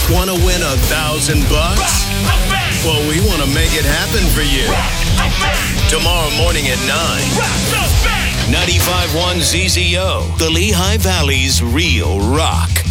Want to win $1,000 bucks? Well, we want to make it happen for you. Tomorrow morning at 9. 95.1 ZZO, the Lehigh Valley's real rock.